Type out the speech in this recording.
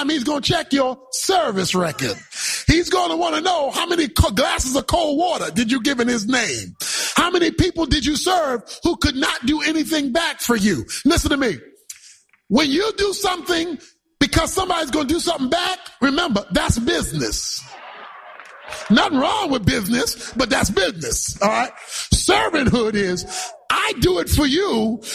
time, he's going to check your service record. He's going to want to know how many glasses of cold water did you give in his name? How many people did you serve who could not do anything back for you? Listen to me. When you do something because somebody's going to do something back, remember, that's business. Nothing wrong with business, but that's business. All right. Servanthood is, I do it for you